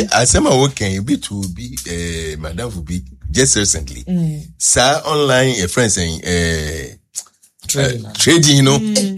asema working be to be madam will be just recently. Sir online a friend saying trading, you know.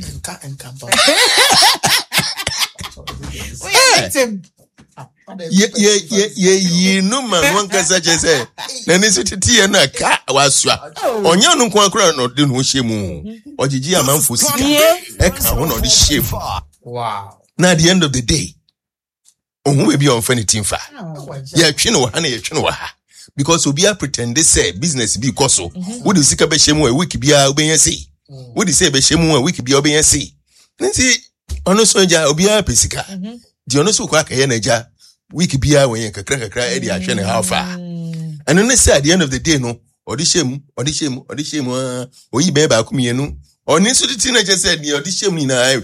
You know man one can such as say then is it tea and a car was on your no no do no shame or Gigi a man for one of the shame. Wow. Now at the end of the day, who will be on funny team fa? Yeah, chino honey, chino because we be pretend they say business be coso. Would you seek a beshemu a week be obeying see? Would you say beshemu a week be obeying see? Nancy, honest ja obia pesika. The honest quack a week be when you can crack a cry Eddie action how far. And then they say at the end of the day, no, or the shame, or you baby akumienu. Or Nisu the teenager said, the audition in a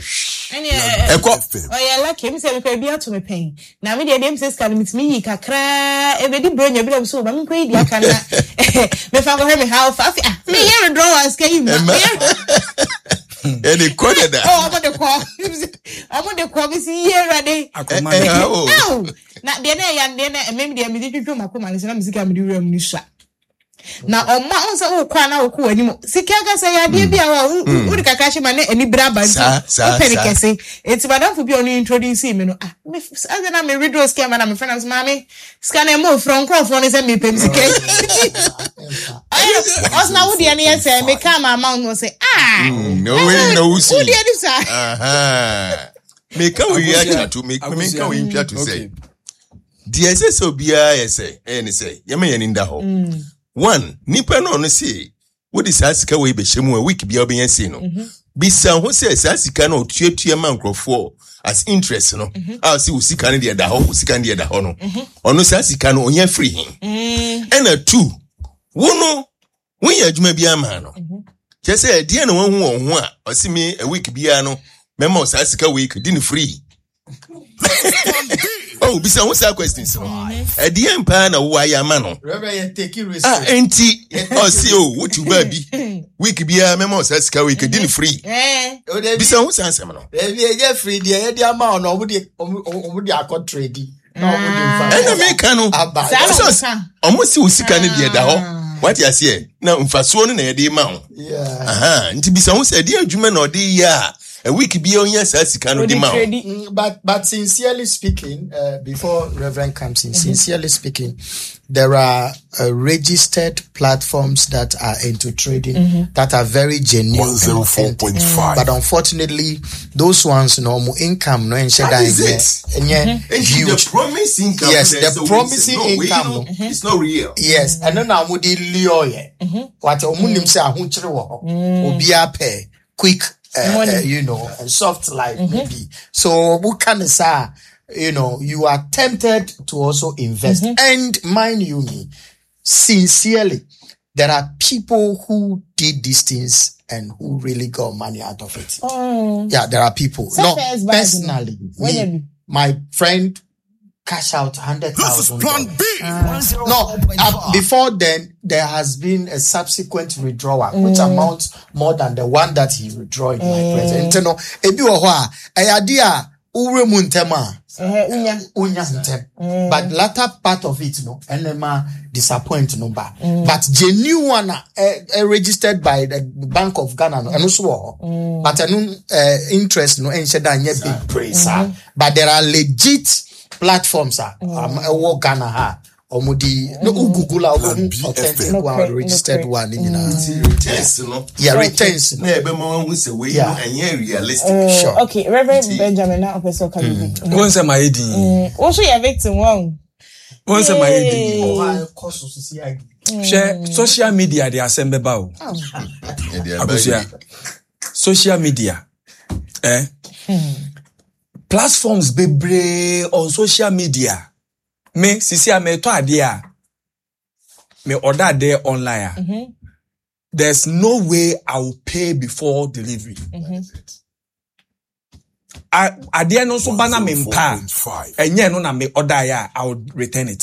like him said, okay, be out to me pain. Now, me, the says, can meet me, cry, every brain, your bill of so, I'm crazy. I can me father have me how fast. Me here a draw and scale. And they quoted that. Oh, I'm on the call, see here a day. No, not the day and then maybe the immediate to my command is not music and do Nisha. Now, on my own, so Kwana or Ku anymore. Sikaga say, I did be our Kakashi man, any brabba, penny. It's madame for be only introducing me. I'm a riddle scam and I'm a friend of mammy. Scan a move from Crawford is a me pimsy. I was now with the answer, make come amount will say, no way, no, who did this? Make a reaction to make a to say. The SSO BISA, and say, Yaman in the hole. One, nipa no say, what is Asika we be shemu a week be obeying no. Bisa who says Asika no tuetua man for as interest no. I'll see usika ne da ho, usika ne da ho no. Ono Asika no onye free him. And a two, wono, when you adwuma bia ma no. Just say dia no wan hu ho a, o see me a week bia no, memo Asika week didn't free. Oh, bisa what's that question so? A the empire na why mano. Reverend take risk. Enti see what you baby. Week bia memo Asika week didn't free. Bisa what's answer no. E free the amount no we akọ trade. No we make no. Almost usika ne de da ho. What you say? Na mfaso no na e de ma ho. Yeah. Nti bisa who say de adwuma na ode ya. A week be on yes, but sincerely speaking, before Reverend comes in, sincerely speaking, there are registered platforms that are into trading that are very genuine. 104.5. But unfortunately, those ones no more income no ensure that huge. The promising income. Yes, the promising income. It's not real. Yes, and then I would lawyer. What omunim say ahunchire wo ho. Obi pay quick. And soft life maybe. So what can I say? You are tempted to also invest. And mind you me, sincerely, there are people who did these things and who really got money out of it. Yeah, there are people. No, personally, my friend cash out $100,000. No, before then, there has been a subsequent withdrawal, which amounts more than the one that he withdrew in my presence. No, ebi oha, ayadia ure muntema, unya ntem. But latter part of it, no, enema disappoint no ba. But genuine registered by the Bank of Ghana, no, and also, but interest no, and big praise. But there are legit platforms Ghana ha omudi no Google authentic one registered one returns no returns na ebe mo hu se we no enye realistic sure. Okay, Reverend Benjamin now person can be won say my edin also your victim one won say my edin share social media dey assemble ba o social media platforms bebre on social media. Me sisi a me to ade a me order there online. There's no way I will pay before delivery. Ade no so bana me mpa. Enye no na me order ya I will return it.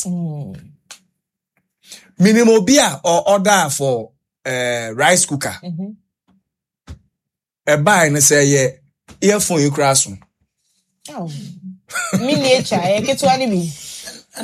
Minimum beer or order for rice cooker. E buy na say earphone you crash. Oh, miniature, get to any